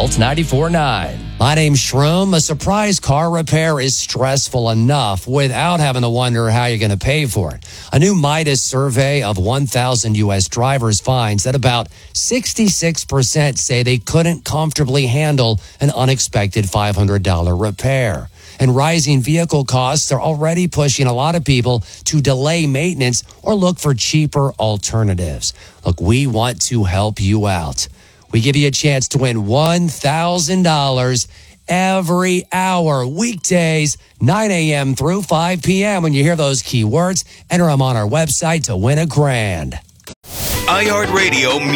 Pulse 94.9. My name's Shroom. A surprise car repair is stressful enough without having to wonder how you're going to pay for it. A new Midas survey of 1,000 U.S. drivers finds that about 66% say they couldn't comfortably handle an unexpected $500 repair. And rising vehicle costs are already pushing a lot of people to delay maintenance or look for cheaper alternatives. Look, we want to help you out. We give you a chance to win $1,000 every hour, weekdays, 9 a.m. through 5 p.m. When you hear those keywords, enter them on our website to win $1,000. iHeartRadio